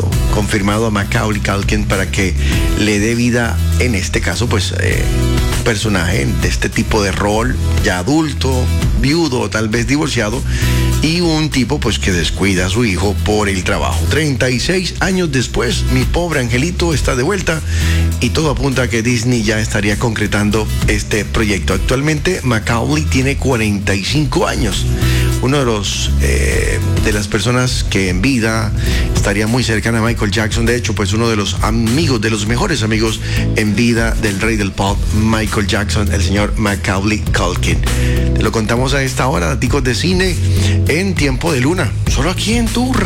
confirmado a Macaulay Culkin para que le dé vida, en este caso, pues, personaje de este tipo de rol, ya adulto, viudo o tal vez divorciado, y un tipo pues que descuida a su hijo por el trabajo. 36 años después, mi pobre angelito está de vuelta y todo apunta a que Disney ya estaría concretando este proyecto. Actualmente Macaulay tiene 45 años. Uno de las personas que en vida estaría muy cercana a Michael Jackson. De hecho, pues uno de los amigos, de los mejores amigos en vida del rey del pop, Michael Jackson, el señor Macaulay Culkin. Te lo contamos a esta hora, daticos de cine en Tiempo de Luna, solo aquí en tu